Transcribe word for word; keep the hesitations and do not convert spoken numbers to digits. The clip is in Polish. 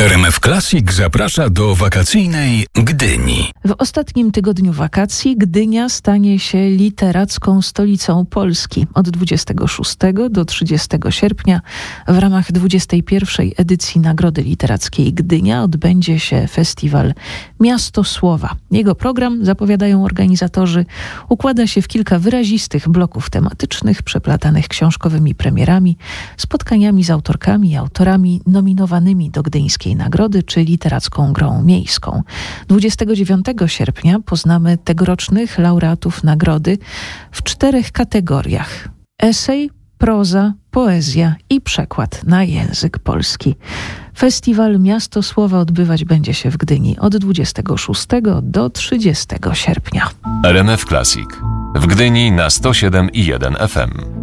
R M F Classic zaprasza do wakacyjnej Gdyni. W ostatnim tygodniu wakacji Gdynia stanie się literacką stolicą Polski. Od dwudziestego szóstego do trzydziestego sierpnia w ramach dwudziestej pierwszej edycji Nagrody Literackiej Gdynia odbędzie się festiwal Miasto Słowa. Jego program, zapowiadają organizatorzy, układa się w kilka wyrazistych bloków tematycznych przeplatanych książkowymi premierami, spotkaniami z autorkami i autorami nominowanymi do Gdyńskiej Nagrody czy literacką grą miejską. dwudziestego dziewiątego sierpnia poznamy tegorocznych laureatów nagrody w czterech kategoriach: esej, proza, poezja i przekład na język polski. Festiwal Miasto Słowa odbywać będzie się w Gdyni od dwudziestego szóstego do trzydziestego sierpnia. R M F Classic w Gdyni na sto siedem i jeden F M.